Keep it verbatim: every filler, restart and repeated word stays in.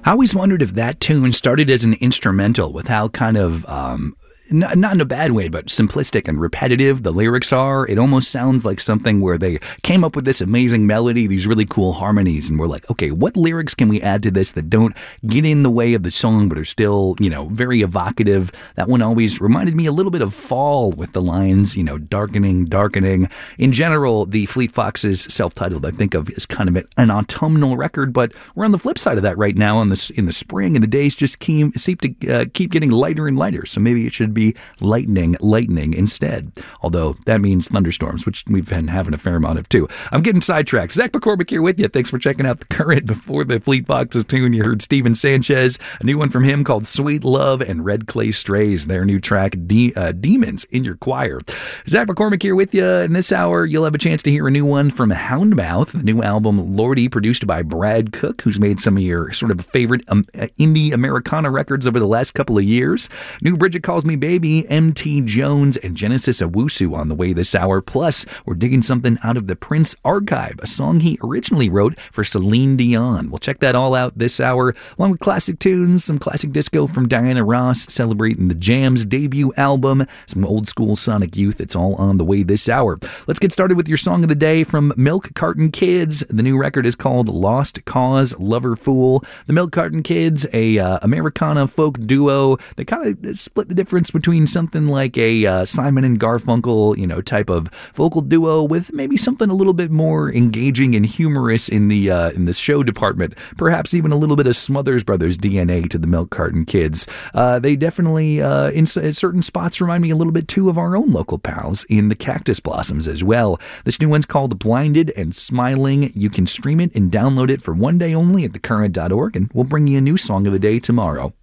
I always wondered if that tune started as an instrumental with how kind of, um, not, not in a bad way, but simplistic and repetitive the lyrics are. It almost sounds like something where they came up with this amazing melody, these really cool harmonies, and we're like, okay, what lyrics can we add to this that don't get in the way of the song but are still, you know, very evocative? That one always reminded me a little bit of Fall with the lines, you know, darkening, darkening. In general, the Fleet Foxes self-titled, I think of as kind of an autumnal record, but we're on the flip side of that right now in the, in the spring, and the days just keep, seem to uh, keep getting lighter and lighter, so maybe it should be lightning, lightning instead. Although that means thunderstorms, which we've been having a fair amount of too. I'm getting sidetracked. Zach McCormick here with you. Thanks for checking out The Current. Before the Fleet Foxes tune, you heard Steven Sanchez, a new one from him called Sweet Love, and Red Clay Strays, their new track, De- uh, Demons in Your Choir. Zach McCormick here with you. In this hour, you'll have a chance to hear a new one from Houndmouth, the new album Lordy, produced by Brad Cook, who's made some of your sort of favorite um, uh, indie Americana records over the last couple of years. New Bridget Calls Me Baby, M T Jones, and Genesis Owusu on the way this hour. Plus, we're digging something out of the Prince archive, a song he originally wrote for Celine Dion. We'll check that all out this hour, along with classic tunes, some classic disco from Diana Ross, celebrating the Jam's debut album, some old school Sonic Youth. It's all on the way this hour. Let's get started with your song of the day from Milk Carton Kids. The new record is called Lost Cause, Lover Fool. The Milk Carton Kids, a uh, Americana folk duo. They kind of split the difference between something like a uh, Simon and Garfunkel, you know, type of vocal duo with maybe something a little bit more engaging and humorous in the uh, in the show department. Perhaps even a little bit of Smothers Brothers D N A to the Milk Carton Kids. Uh, they definitely, uh, in, in certain spots, remind me a little bit too of our own local pals in the Cactus Blossoms as well. This new one's called Blinded and Smiling. You can stream it and download it for one day only at the current dot org, and we'll bring you a new song of the day tomorrow.